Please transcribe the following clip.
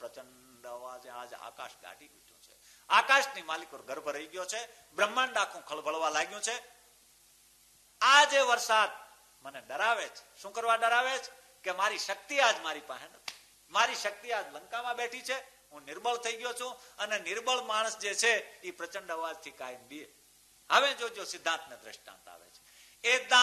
પ્રચંડ અવાજે આજ આકાશ ગાડી ઉઠ્યું છે. આકાશની માલિક પર ગર્ભ રહી ગયો છે. બ્રહ્માંડ આખું ખળભળવા લાગ્યું છે. આ જે વરસાદ મને ડરાવે છે. શું કરવા ડરાવે છે? કે મારી શક્તિ આજ મારી પાસે નથી. મારી શક્તિ આજ લંકામાં બેઠી છે. હું નિર્બળ થઈ ગયો છું અને નિર્બળ માણસ જે છે એ પ્રચંડ અવાજથી કાયમ બી. હવે જોજો સિદ્ધાંતને દ્રષ્ટાંત આવે છે. એ